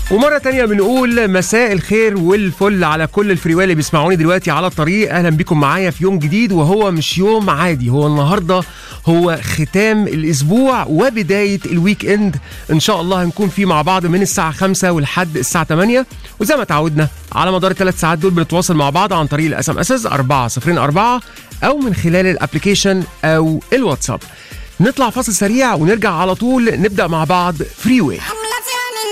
ومرة تانية بنقول مساء الخير والفل على كل الفريوال اللي بيسمعوني دلوقتي على الطريق. أهلا بكم معايا في يوم جديد، وهو مش يوم عادي، هو النهاردة هو ختام الأسبوع وبداية الويك إند. إن شاء الله هنكون فيه مع بعض من الساعة 5 ولحد الساعة 8، وزي ما تعودنا على مدار ال3 ساعات دول بنتواصل مع بعض عن طريق الSMS 404 أو من خلال الابليكيشن أو الواتساب. نطلع فاصل سريع ونرجع على طول نبدأ مع بعض فري واي.